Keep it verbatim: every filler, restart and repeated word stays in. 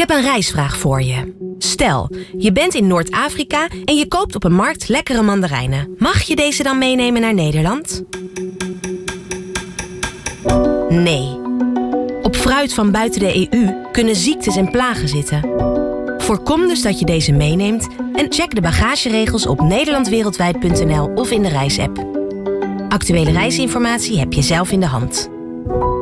heb een reisvraag voor je. Stel, je bent in Noord-Afrika en je koopt op een markt lekkere mandarijnen. Mag je deze dan meenemen naar Nederland? Nee. Op fruit van buiten de E U kunnen ziektes en plagen zitten. Voorkom dus dat je deze meeneemt en check de bagageregels op nederlandwereldwijd punt n l of in de reisapp. Actuele reisinformatie heb je zelf in de hand.